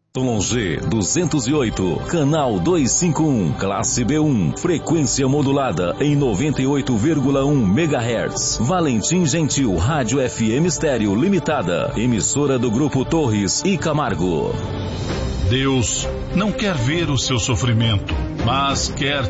YG 208, canal 251, classe B1, frequência modulada em 98,1 MHz. Valentim Gentil Rádio FM Estéreo Limitada, emissora do Grupo Torres e Camargo. Deus não quer ver o seu sofrimento, mas quer